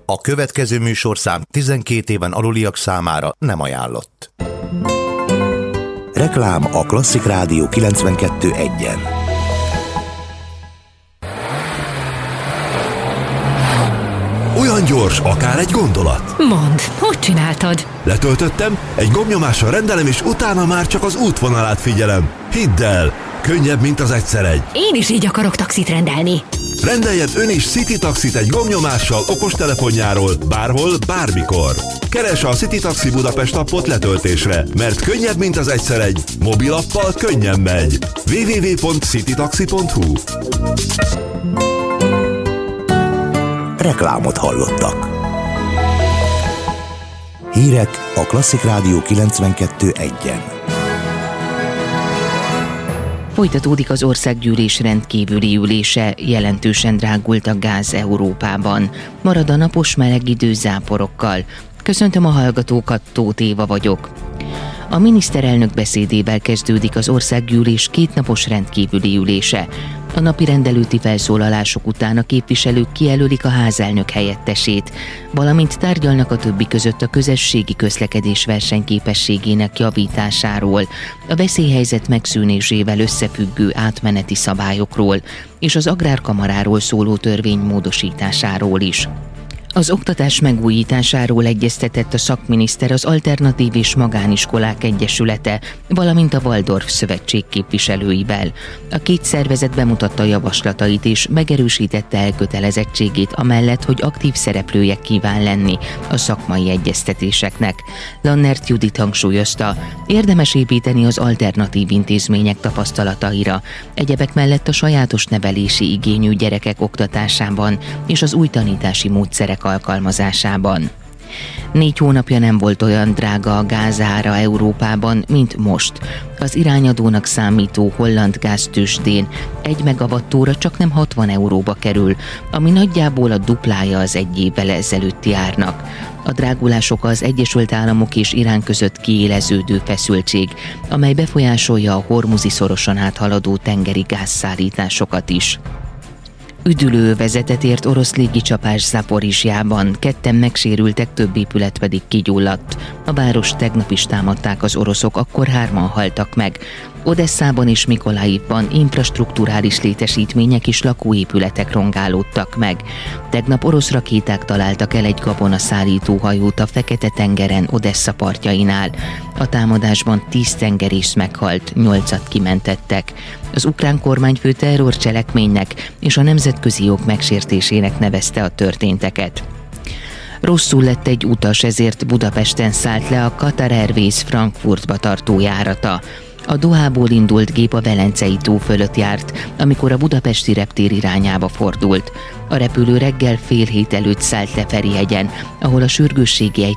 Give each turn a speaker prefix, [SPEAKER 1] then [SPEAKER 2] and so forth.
[SPEAKER 1] A következő műsorszám 12 éven aluliak számára nem ajánlott.
[SPEAKER 2] Reklám a Klasszik Rádió 92.1-en.
[SPEAKER 3] Olyan gyors, akár egy gondolat.
[SPEAKER 4] Mondd, hogy csináltad?
[SPEAKER 3] Letöltöttem, egy gombnyomással rendelem, és utána már csak az útvonalát figyelem. Hidd el, könnyebb, mint az egyszer egy.
[SPEAKER 4] Én is így akarok taxit rendelni.
[SPEAKER 3] Rendeljen ön is City Taxit egy gombnyomással okostelefonjáról, bárhol, bármikor. Keresse a City Taxi Budapest appot letöltésre, mert könnyebb, mint az egyszer egy. Mobilappal könnyen megy. www.citytaxi.hu.
[SPEAKER 2] Reklámot hallottak. Hírek a Klasszik Rádió 92.1-en.
[SPEAKER 5] Folytatódik az országgyűlés rendkívüli ülése, jelentősen drágult a gáz Európában. Marad a napos meleg idő záporokkal. Köszöntöm a hallgatókat, Tóth Éva vagyok. A miniszterelnök beszédével kezdődik az országgyűlés kétnapos rendkívüli ülése. A napirend előtti felszólalások után a képviselők kijelölik a házelnök helyettesét, valamint tárgyalnak a többi között a közösségi közlekedés versenyképességének javításáról, a veszélyhelyzet megszűnésével összefüggő átmeneti szabályokról és az agrárkamaráról szóló törvény módosításáról is. Az oktatás megújításáról egyeztetett a szakminiszter az Alternatív és Magániskolák Egyesülete, valamint a Waldorf Szövetség képviselőivel. A két szervezet bemutatta javaslatait és megerősítette elkötelezettségét amellett, hogy aktív szereplője kíván lenni a szakmai egyeztetéseknek. Lannert Judit hangsúlyozta, érdemes építeni az alternatív intézmények tapasztalataira, egyebek mellett a sajátos nevelési igényű gyerekek oktatásában és az új tanítási módszerek alkalmazásában. 4 hónapja nem volt olyan drága a gázára Európában, mint most. Az irányadónak számító holland gáztőzsdén 1 megawattóra csaknem 60 euróba kerül, ami nagyjából a duplája az egy évvel ezelőtti árnak. A drágulások az Egyesült Államok és Irán között kiéleződő feszültség, amely befolyásolja a Hormuzi szoroson áthaladó tengeri gázszállításokat is. Üdülőövezetet ért orosz légicsapás Zaporizsjában, 2 megsérültek, több épület pedig kigyulladt. A város tegnap is támadták az oroszok, akkor 3-an haltak meg. Odesszában és Mikolajivban infrastrukturális létesítmények és lakóépületek rongálódtak meg. Tegnap orosz rakéták találtak el egy gabonaszállító hajót a Fekete-tengeren Odessza partjainál. A támadásban 10 tengerész meghalt, 8-at kimentettek. Az ukrán kormányfő terrorcselekménynek és a nemzetközi jog megsértésének nevezte a történteket. Rosszul lett egy utas, ezért Budapesten szállt le a Qatar Airways Frankfurtba tartó járata. A Dohából indult gép a Velencei tó fölött járt, amikor a budapesti reptér irányába fordult. A repülő reggel 6:30 előtt szállt le Ferihegyen, ahol a sürgősségi